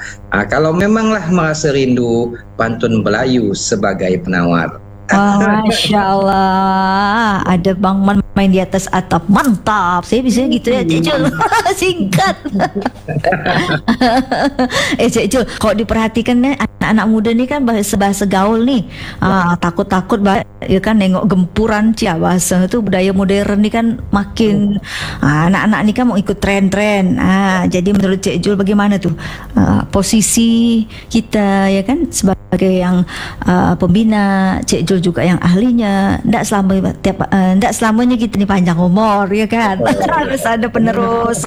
Kalau memanglah merasa rindu pantun Melayu sebagai penawar. Masya Allah, ada Bang Man main di atas atap, mantap. Saya bisa gitu ya Cik Jul. Singkat. Cik Jul, kalau diperhatikan anak-anak muda ni kan bahasa gaul ni, takut-takut ya kan, nengok gempuran bahasa tu, budaya modern ni kan makin anak-anak ni kan mau ikut tren-tren. Jadi menurut Cik Jul bagaimana tu posisi kita ya kan sebagai yang pembina, Cik Jul juga yang ahlinya. Tidak selamanya kita ni panjang umur ya kan. Harus ada penerus.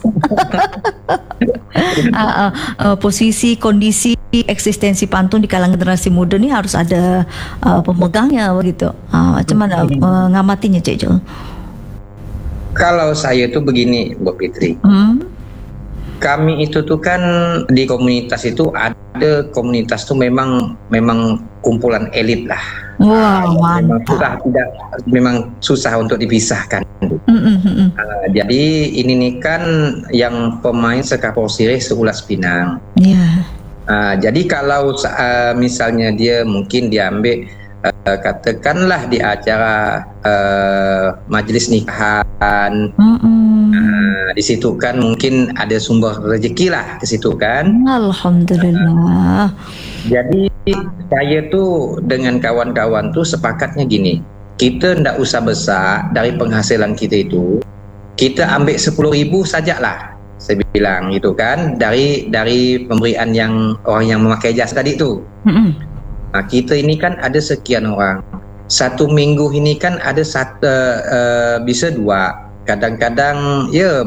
Posisi, kondisi, eksistensi pantun di kalangan generasi muda ni harus ada pemegangnya begitu. Macam mana mengamatinya Cik Jul? Kalau saya tu begini, Bu Fitri. Kami itu tuh kan di komunitas itu ada komunitas tuh memang kumpulan elit lah. Wow, mantap. Memang susah untuk dipisahkan. Jadi ini nih kan yang pemain sekapol sirih seulas Pinang. Jadi kalau misalnya dia mungkin diambil katakanlah di acara majelis nikahan, di situ kan mungkin ada sumber rezeki lah ke situ kan. Alhamdulillah. Jadi saya tuh dengan kawan-kawan tuh sepakatnya gini, kita ndak usah besar dari penghasilan kita itu, kita ambil 10.000 sajalah. Saya bilang gitu kan, dari pemberian yang orang yang memakai jasa tadi itu. Kita ini kan ada sekian orang. Satu minggu ini kan ada bisa 2, kadang-kadang ya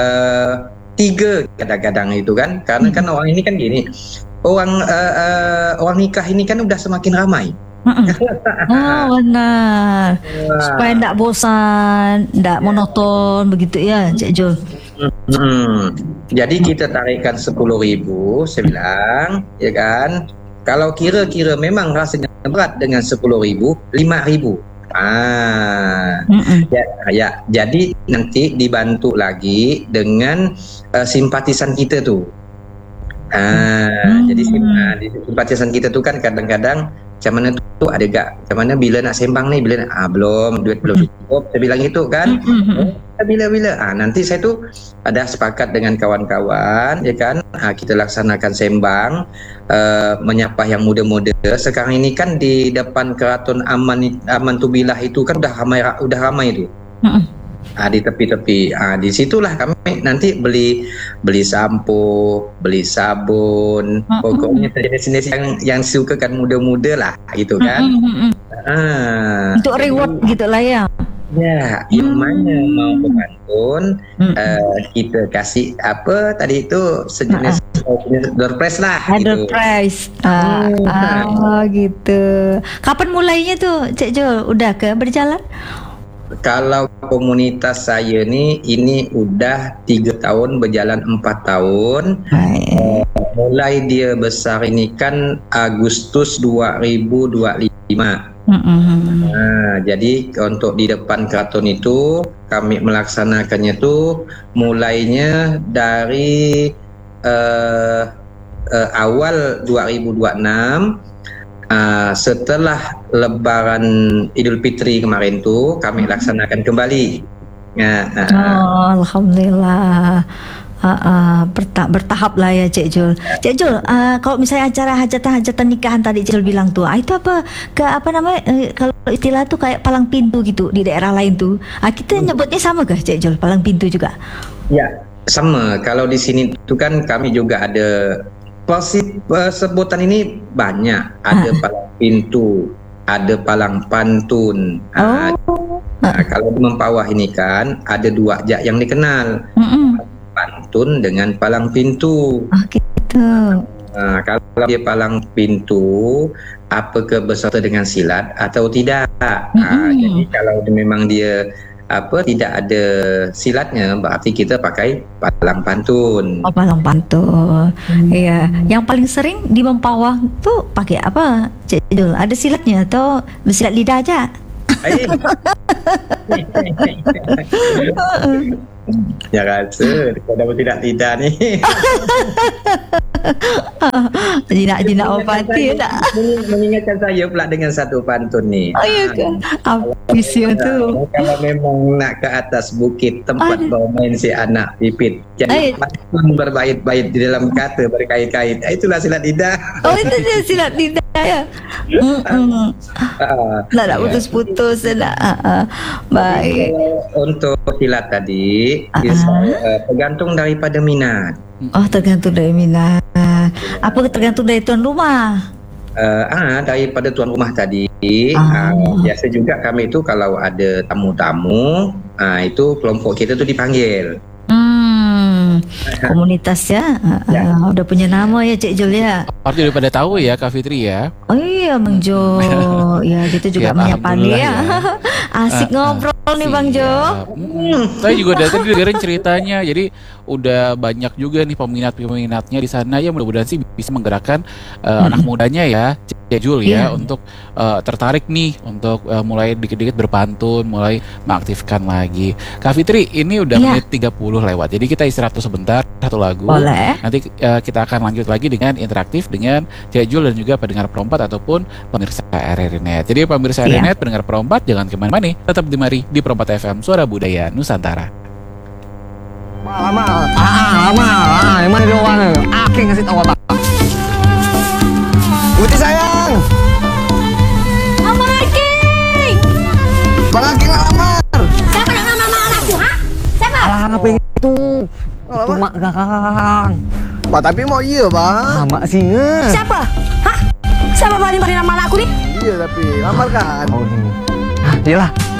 3 kadang-kadang itu kan. Karena kan orang ini kan gini, orang nikah ini kan udah semakin ramai. Benar. Supaya tidak bosan, tidak monoton begitu ya Cik Jul. Jadi kita tarikkan 10.000, saya bilang ya kan. Kalau kira-kira memang rasanya berat dengan 10.000, 5.000. Jadi nanti dibantu lagi dengan simpatisan kita tu. Jadi simpatisan kita tu kan kadang-kadang macam mana tu ada gak, macam mana bila nak sembang ni, bila belum, duit belum cukup, saya bilang itu kan. Bila nanti saya tu ada sepakat dengan kawan-kawan ya kan, kita laksanakan sembang menyapa yang muda-muda. Sekarang ini kan di depan Keraton Aman Tubilah itu kan udah ramai tu. Di tepi-tepi, di situlah kami nanti beli sampo, beli sabun, pokoknya jenis-jenis yang suka kan muda-muda lah gitu kan. Untuk reward gitulah ya. Ya, yang mana mau berpantun, kita kasih apa tadi itu sejenis door prize lah. Door prize. Gitu. Kapan mulainya tuh Cik Jul? Udah berjalan? Kalau komunitas saya ni ini udah 3 tahun berjalan 4 tahun. Mulai dia besar ini kan Agustus 2025. Jadi untuk di depan keraton itu kami melaksanakannya tu mulainya dari awal 2026. Setelah Lebaran Idul Fitri kemarin tu kami laksanakan kembali. Alhamdulillah. Bertahap lah ya Cik Jul. Cik Jul, kalau misalnya acara hajatan nikahan tadi Cik Jul bilang tu, itu apa namanya, kalau istilah tu kayak palang pintu gitu di daerah lain tu. Kita nyebutnya sama ke Cik Jul, palang pintu juga? Ya, sama. Kalau di sini tu kan kami juga ada sebutan ini banyak. Ada palang pintu, ada palang pantun. Kalau di Mempawah ini kan ada 2 yang dikenal. Pantun dengan palang pintu. Gitu. Kalau dia palang pintu, apakah berserta dengan silat atau tidak? Jadi kalau memang dia tidak ada silatnya, berarti kita pakai palang pantun. Palang pantun. Iya. Yang paling sering di Mempawah tuh pakai apa Cik Jul? Ada silatnya atau bersilat lidah aja? Ya rasa kalau tidak ni. Jinak-jinak opati tak? Mengingatkan saya pula dengan satu pantun nih. Oh iya ke? Apa sih tu? Kalau memang nak ke atas bukit tempat bermain si anak pipit, jadi pantun berbait-bait di dalam kata berkait-kait. Itulah silat lidah. Oh itu dia silat lidah ya. Nak putus-putus nak. Baik. Untuk silat tadi, tergantung daripada minat. Oh tergantung dari minat. Apa tergantung dari tuan rumah? Daripada tuan rumah tadi. Biasa juga kami itu kalau ada tamu-tamu, itu kelompok kita tu dipanggil. Komunitas ya. Udah punya nama ya Cik Jul ya. Artinya udah pada tahu ya Kak Fitri ya. Oh iya Bang Jo. Ya kita juga menyapa nih ya. Asik ngobrol nih Bang Jo. Saya juga dari tadi dengerin ceritanya. Jadi udah banyak juga nih peminatnya di sana ya. Mudah-mudahan sih bisa menggerakkan anak mudanya ya Cik Jul ya untuk tertarik nih untuk mulai dikit-dikit berpantun, mulai mengaktifkan lagi. Kak Fitri ini udah menit 30 lewat. Jadi kita istirahat sebentar, satu lagu. Boleh. Nanti kita akan lanjut lagi dengan interaktif dengan Cik Jul dan juga pendengar Perompat ataupun pemirsa RRI.net. Jadi pemirsa RRI.net, pendengar Perompat, jangan kemana-mana, tetap dimari di Perompat FM, Suara Budaya Nusantara. Lama, emang di luar Aking ngasih tahu apa? Putih sayang. Abang Aking. Bang Aking lamar. Siapa yang ngelamar anakku, ha? Siapa? Apa itu? Cuma Kang. Pak tapi mau iya bang. Mak singa. Siapa? Hah? Siapa berani nama anakku nih? Iya tapi lamar kan. Oh ini. Iyalah.